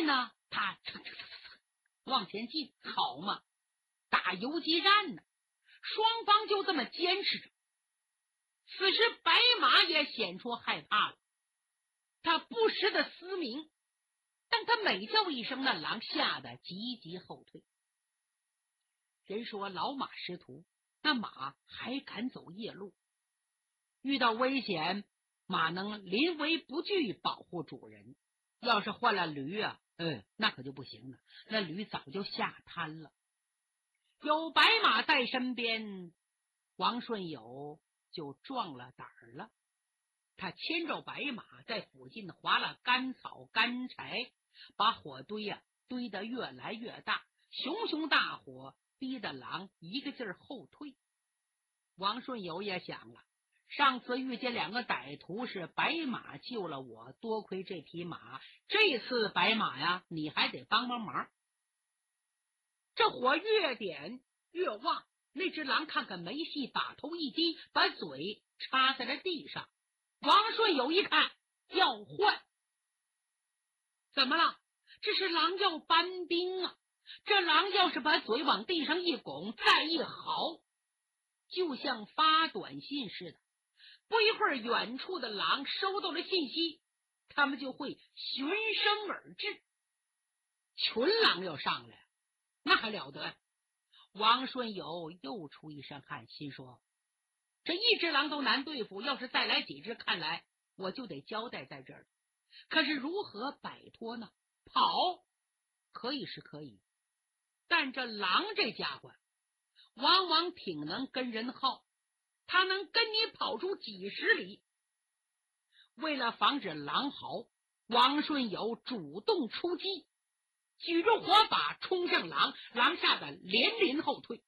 呢，他往前进，好嘛，打游击战呢，双方就这么坚持着。此时白马也显出害怕了，他不时的嘶鸣，当他每叫一声，那狼吓得急急后退。人说老马识途，那马还敢走夜路，遇到危险，马能临危不惧保护主人。要是换了驴啊，那可就不行了，那驴早就吓瘫了。有白马在身边，王顺友就壮了胆儿了。他牵着白马在附近划了干草干柴，把火堆堆得越来越大，熊熊大火逼得狼一个劲儿后退。王顺友也想了，上次遇见2个歹徒是白马救了我，多亏这匹马，这次白马呀，你还得帮帮忙。这火越点越旺，那只狼看看没戏，把头一低，把嘴插在了地上。王顺友一看要换，怎么了？这是狼要搬兵啊！这狼要是把嘴往地上一拱，再一嚎，就像发短信似的。不一会儿，远处的狼收到了信息，他们就会循声而至。群狼要上来，那还了得！王顺友又出一身汗，心说这一只狼都难对付，要是再来几只，看来我就得交代在这儿了。可是如何摆脱呢？跑可以是可以，但这狼这家伙往往挺能跟人耗，他能跟你跑出几十里。为了防止狼嚎，王顺友主动出击，举着火把冲向狼，狼吓得连连后退。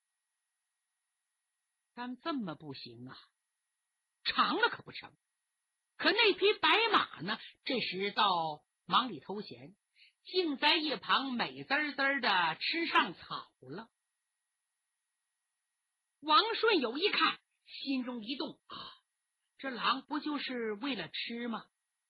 但这么不行啊，长了可不成。可那匹白马呢，这时倒忙里偷闲，竟在一旁美滋滋的吃上草了。王顺友一看，心中一动，这狼不就是为了吃吗？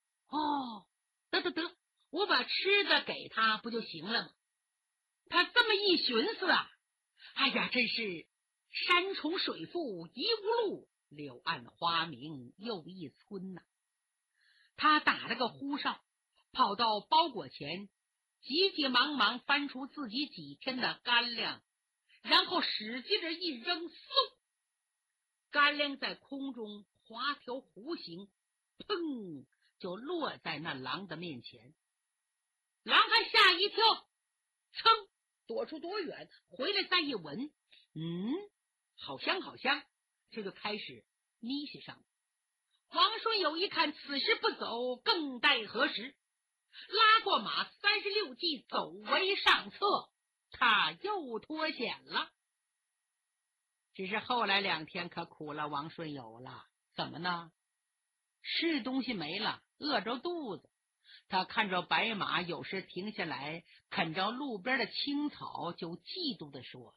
得，我把吃的给他不就行了吗？他这么一寻思啊，哎呀，真是山重水复疑无路，柳暗花明又一村呐。他打了个呼哨，跑到包裹前，急急忙忙翻出自己几天的干粮，然后使劲的一扔，嗖，干粮在空中划条弧形，砰，就落在那狼的面前。狼还吓一跳，噌，躲出多远，回来再一闻，好香好香，这就开始妮息上了。王顺友一看此时不走，更待何时？拉过马36骑，走为上策，他又脱险了。只是后来2天可苦了王顺友了，怎么呢？吃东西没了，饿着肚子。他看着白马有时停下来啃着路边的青草，就嫉妒地说：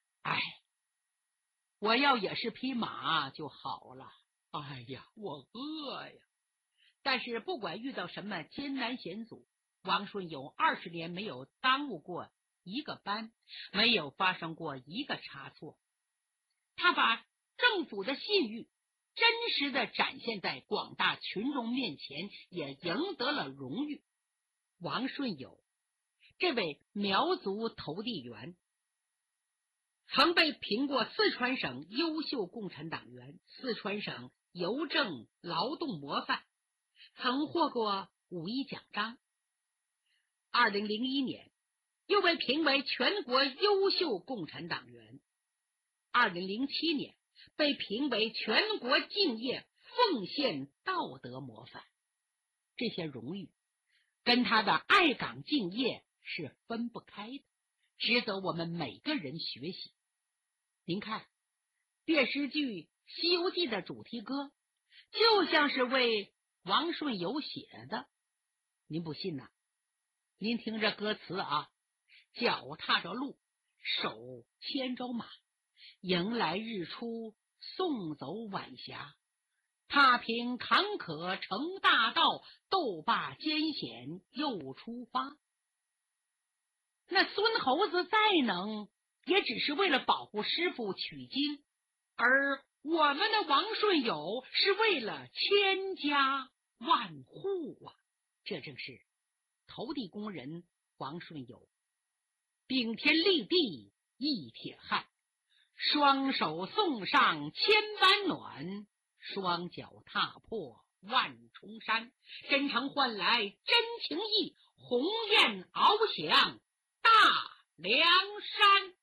我要也是匹马就好了。哎呀，我饿呀！但是不管遇到什么艰难险阻，王顺友20年没有耽误过一个班，没有发生过一个差错。他把政府的信誉真实的展现在广大群众面前，也赢得了荣誉。王顺友这位苗族投递员曾被评过四川省优秀共产党员、四川省邮政劳动模范，曾获过5·1奖章。2001年又被评为全国优秀共产党员。2007年被评为全国敬业奉献道德模范。这些荣誉跟他的爱岗敬业是分不开的，值得我们每个人学习。您看，电视剧《西游记》的主题歌就像是为王顺友写的。您不信呐？您听着歌词啊，脚踏着路，手牵着马，迎来日出，送走晚霞，踏平坎坷成大道，斗罢艰险又出发。 那孙猴子再能，也只是为了保护师傅取经，而我们的王顺友是为了千家万户啊！这正是投地工人王顺友顶天立地一铁汉，双手送上千般暖，双脚踏破万重山，真诚换来真情意，鸿雁翱翔大凉山。